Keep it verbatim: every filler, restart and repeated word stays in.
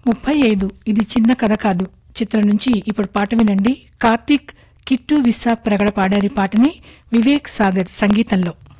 ముప్పై ఐదు ఇది చిన్న కథ కాదు చిత్రం నుంచి ఇప్పుడు పాట వినండి. కార్తీక్, కిట్టు, విస్సా ప్రగడ పాడారి పాటని వివేక్ సాగర్ సంగీతంలో.